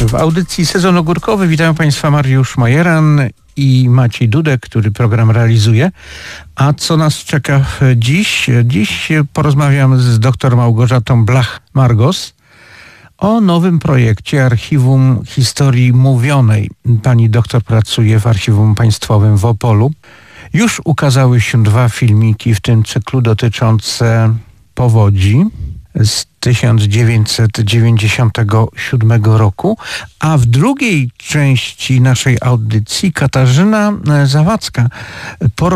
W audycji Sezon Ogórkowy witają Państwa Mariusz Majeran i Maciej Dudek, który program realizuje. A co nas czeka dziś? Dziś porozmawiam z dr Małgorzatą Blach-Margos o nowym projekcie Archiwum Historii Mówionej. Pani doktor pracuje w Archiwum Państwowym w Opolu. Już ukazały się 2 filmiki w tym cyklu dotyczące powodzi z 1997 roku, a w drugiej części naszej audycji Katarzyna Zawadzka